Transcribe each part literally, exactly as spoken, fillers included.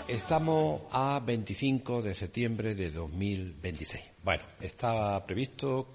Estamos a veinticinco de septiembre de dos mil veintiséis. Bueno, estaba previsto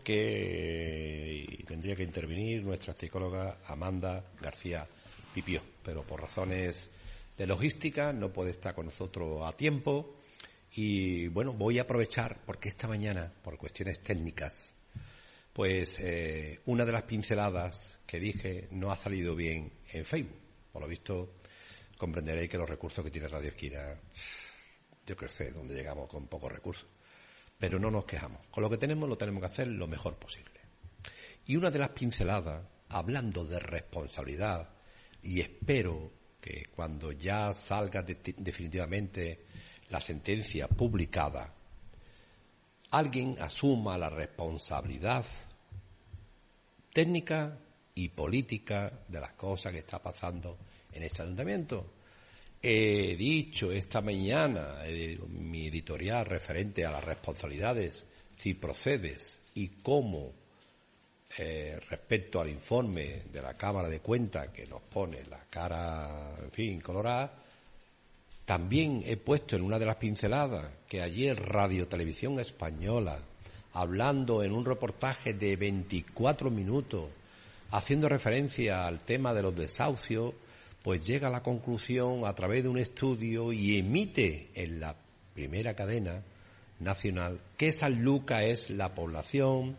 que tendría que intervenir nuestra psicóloga Amanda García Pipió, pero por razones de logística no puede estar con nosotros a tiempo. Y bueno, voy a aprovechar porque esta mañana, por cuestiones técnicas, pues eh, una de las pinceladas que dije no ha salido bien en Facebook. Por lo visto, comprenderéis que los recursos que tiene Radio Esquina, yo creo que sé dónde llegamos con pocos recursos. Pero no nos quejamos. Con lo que tenemos lo tenemos que hacer lo mejor posible. Y una de las pinceladas, hablando de responsabilidad, y espero que cuando ya salga de, definitivamente la sentencia publicada, alguien asuma la responsabilidad técnica y política de las cosas que está pasando en este ayuntamiento. He dicho esta mañana eh, mi editorial referente a las responsabilidades, si procedes y cómo eh, respecto al informe de la Cámara de Cuentas que nos pone la cara, en fin, colorada. También he puesto en una de las pinceladas que ayer Radio Televisión Española, hablando en un reportaje de veinticuatro minutos, haciendo referencia al tema de los desahucios, pues llega a la conclusión a través de un estudio y emite en la primera cadena nacional que Sanlúcar es la población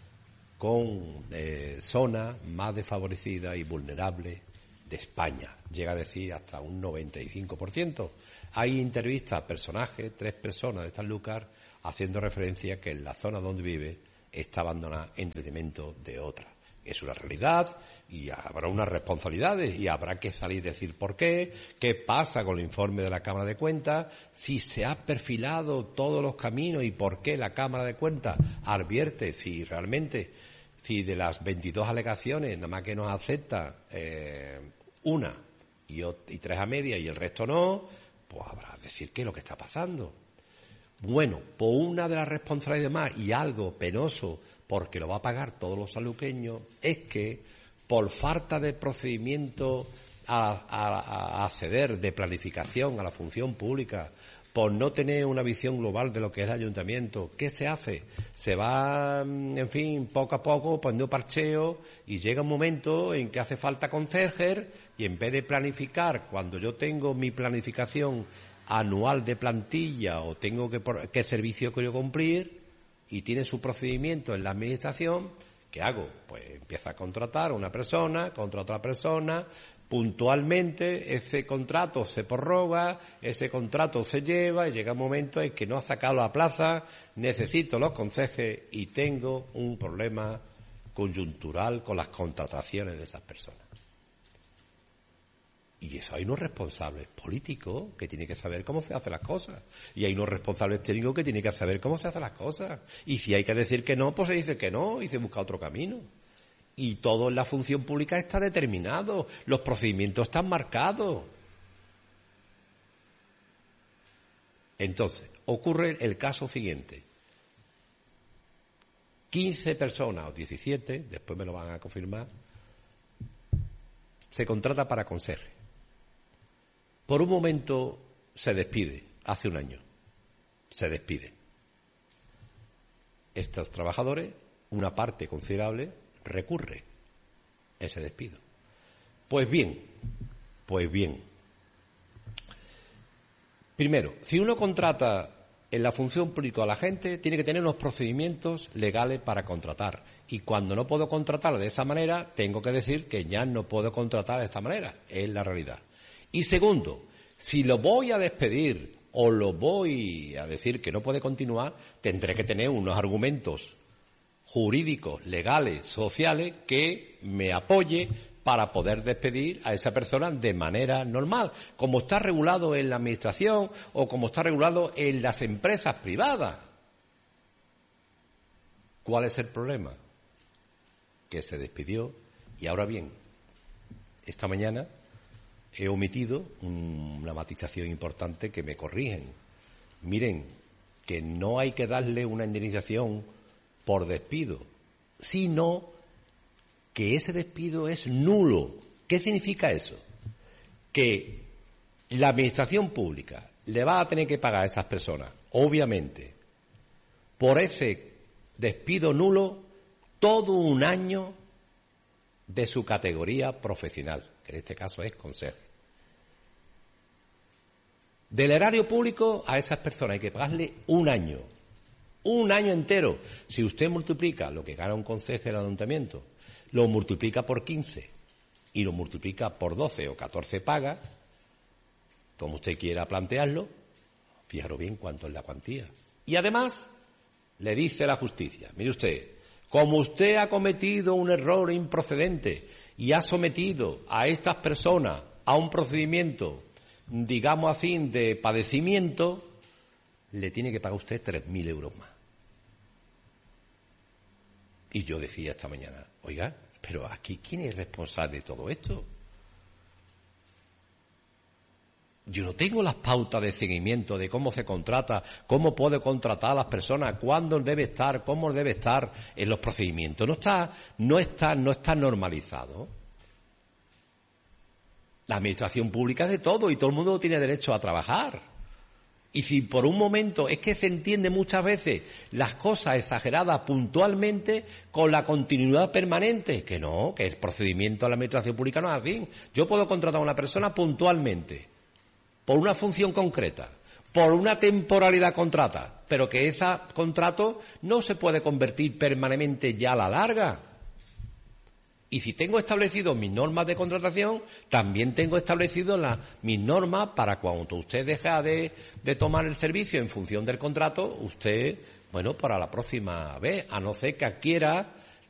con eh, zona más desfavorecida y vulnerable de España. Llega a decir hasta un noventa y cinco por ciento. Hay entrevistas a personajes, tres personas de Sanlúcar, haciendo referencia que en la zona donde vive está abandonada en detrimento de otra. Es una realidad y habrá unas responsabilidades y habrá que salir a decir por qué, qué pasa con el informe de la Cámara de Cuentas, si se ha perfilado todos los caminos y por qué la Cámara de Cuentas advierte si realmente, si de las veintidós alegaciones nada más que nos acepta eh, una y, y tres a media y el resto no, pues habrá que decir qué es lo que está pasando. Bueno, por una de las responsabilidades más y algo penoso, porque lo va a pagar todos los sanluqueños, es que por falta de procedimiento a, a, a acceder de planificación a la función pública, por no tener una visión global de lo que es el ayuntamiento, ¿qué se hace? Se va, en fin, poco a poco poniendo parcheo y llega un momento en que hace falta conserjes y en vez de planificar, cuando yo tengo mi planificación anual de plantilla o tengo que qué servicio quiero cumplir y tiene su procedimiento en la administración, ¿qué hago? Pues empieza a contratar a una persona, contra otra persona, puntualmente ese contrato se prorroga, ese contrato se lleva y llega un momento en que no ha sacado la plaza, necesito los concejes y tengo un problema coyuntural con las contrataciones de esas personas. Y eso hay unos responsables políticos que tienen que saber cómo se hacen las cosas. Y hay unos responsables técnicos que tienen que saber cómo se hacen las cosas. Y si hay que decir que no, pues se dice que no y se busca otro camino. Y todo en la función pública está determinado. Los procedimientos están marcados. Entonces, ocurre el caso siguiente. quince personas o diecisiete, después me lo van a confirmar, se contrata para conserje. Por un momento se despide, hace un año, se despide. Estos trabajadores, una parte considerable, recurre ese despido. Pues bien, pues bien. Primero, si uno contrata en la función pública a la gente, tiene que tener unos procedimientos legales para contratar. Y cuando no puedo contratar de esta manera, tengo que decir que ya no puedo contratar de esta manera. Es la realidad. Y segundo, si lo voy a despedir o lo voy a decir que no puede continuar, tendré que tener unos argumentos jurídicos, legales, sociales, que me apoye para poder despedir a esa persona de manera normal, como está regulado en la administración o como está regulado en las empresas privadas. ¿Cuál es el problema? Que se despidió y ahora bien, esta mañana he omitido una matización importante que me corrigen. Miren, que no hay que darle una indemnización por despido, sino que ese despido es nulo. ¿Qué significa eso? Que La administración pública le va a tener que pagar a esas personas, obviamente, por ese despido nulo, todo un año de su categoría profesional, que en este caso es conserje. Del erario público a esas personas hay que pagarle un año, un año entero. Si usted multiplica lo que gana un conserje del ayuntamiento, lo multiplica por quince y lo multiplica por doce o catorce pagas, como usted quiera plantearlo, fijaros bien cuánto es la cuantía. Y además, le dice la justicia, mire usted, como usted ha cometido un error improcedente y ha sometido a estas personas a un procedimiento, digamos así, de padecimiento, le tiene que pagar usted tres mil euros más. Y yo decía esta mañana, oiga, pero aquí, ¿quién es responsable de todo esto? Yo no tengo las pautas de seguimiento de cómo se contrata, cómo puede contratar a las personas, cuándo debe estar, cómo debe estar en los procedimientos. No está, no está, no está normalizado. La administración pública es de todo y todo el mundo tiene derecho a trabajar. Y si por un momento es que se entiende muchas veces las cosas exageradas puntualmente con la continuidad permanente, que no, que el procedimiento de la administración pública no es así. Yo puedo contratar a una persona puntualmente, por una función concreta, por una temporalidad contrata, pero que ese contrato no se puede convertir permanentemente ya a la larga. Y si tengo establecido mis normas de contratación, también tengo establecido la, mis normas para cuando usted deja de, de tomar el servicio en función del contrato, usted, bueno, para la próxima vez, a no ser que adquiera